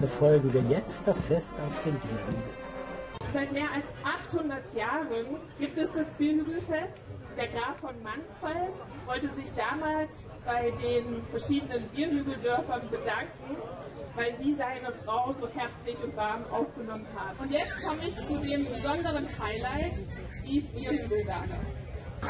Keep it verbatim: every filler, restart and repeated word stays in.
befolgen wir jetzt das Fest auf dem Bierhügel. Seit mehr als achthundert Jahren gibt es das Bierhügelfest. Der Graf von Mansfeld wollte sich damals bei den verschiedenen Bierhügeldörfern bedanken, weil sie seine Frau so herzlich und warm aufgenommen hat. Und jetzt komme ich zu dem besonderen Highlight, die Bierhügeltage.